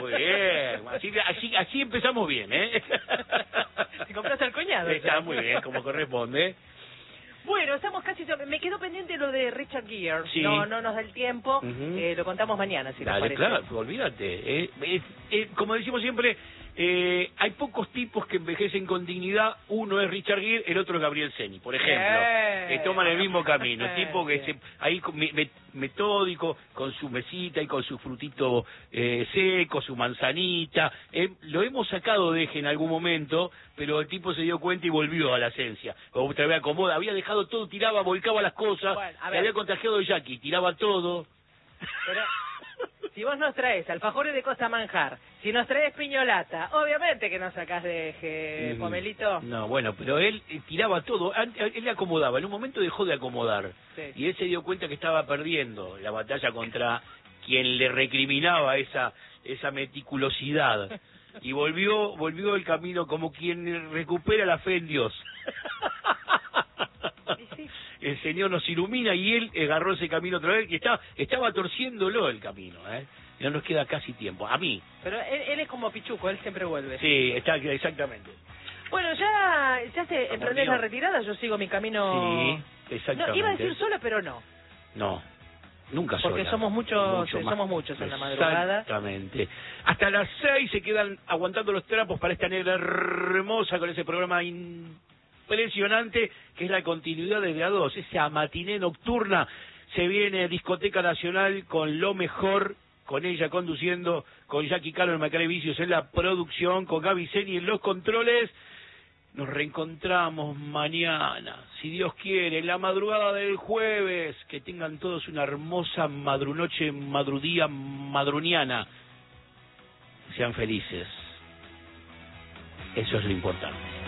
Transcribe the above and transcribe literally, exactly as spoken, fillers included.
Muy bien, así, así, así empezamos bien, ¿eh? ¿Te compraste al cuñado? Está muy bien, como corresponde. Bueno, estamos casi... Me quedó pendiente lo de Richard Gere. Sí. No, no nos da el tiempo. Uh-huh. eh, lo contamos mañana, si Dale, les parece. claro, olvídate. Eh, eh, eh, como decimos siempre, eh, hay pocos tipos que envejecen con dignidad. Uno es Richard Gere, el otro es Gabriel Ceni, por ejemplo. Eh, que toman el mismo camino. El tipo que eh, se, ahí con- me- me- metódico, con su mesita y con su frutito eh, seco, su manzanita. Eh, lo hemos sacado de eje en algún momento, pero el tipo se dio cuenta y volvió a la esencia. Como usted ve, acomoda, había dejado todo, tiraba, volcaba las cosas, Bueno, a le ver. había contagiado de Jackie, tiraba todo. Pero, si vos nos traes alfajores de Costa Manjar, si nos traes piñolata, obviamente que nos sacás de eje, Mm, Pomelito. No, bueno, pero él eh, tiraba todo, an- él le acomodaba, en un momento dejó de acomodar, Sí. y él se dio cuenta que estaba perdiendo la batalla contra quien le recriminaba esa esa meticulosidad, y volvió volvió el camino como quien recupera la fe en Dios. Y sí. El Señor nos ilumina y él agarró ese camino otra vez, que estaba, estaba torciéndolo el camino, ¿eh? No nos queda casi tiempo, a mí. Pero él, él es como Pichuco, él siempre vuelve. Sí, está exactamente. Bueno, ya, ya te Amor emprendés mío. la retirada, yo sigo mi camino... Sí, exactamente. No, iba a decir sola, pero no. No, nunca sola. Porque somos muchos, Mucho eh, más. somos muchos en la madrugada. Exactamente. Hasta las seis se quedan aguantando los trapos para esta negra hermosa con ese programa impresionante que es la continuidad desde A dos, esa matiné nocturna. Se viene Discoteca Nacional con lo mejor, con ella conduciendo, con Jackie Calo en Macale Vicios en la producción, con Gaby Ceni en los controles. Nos reencontramos mañana, si Dios quiere, en la madrugada del jueves. Que tengan todos una hermosa madrunoche, madrudía, madruniana. Sean felices. Eso es lo importante.